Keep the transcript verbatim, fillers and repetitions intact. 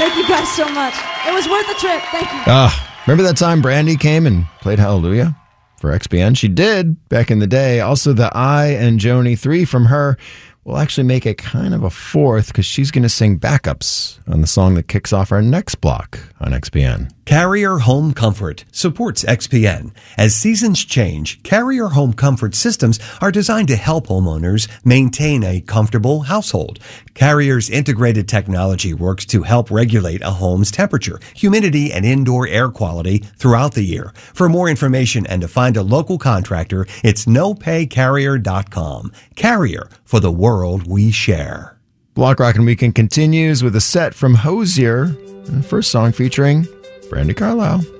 Thank you guys so much. It was worth the trip. Thank you. Ah, remember that time Brandy came and played Hallelujah for X P N? She did back in the day. Also, the I and Joni three from her will actually make it kind of a fourth because she's going to sing backups on the song that kicks off our next block on X P N. Carrier Home Comfort supports X P N. As seasons change, Carrier Home Comfort systems are designed to help homeowners maintain a comfortable household. Carrier's integrated technology works to help regulate a home's temperature, humidity, and indoor air quality throughout the year. For more information and to find a local contractor, it's no pay carrier dot com. Carrier, for the world we share. Block Rockin' Weekend continues with a set from Hozier, the first song featuring Brandi Carlile.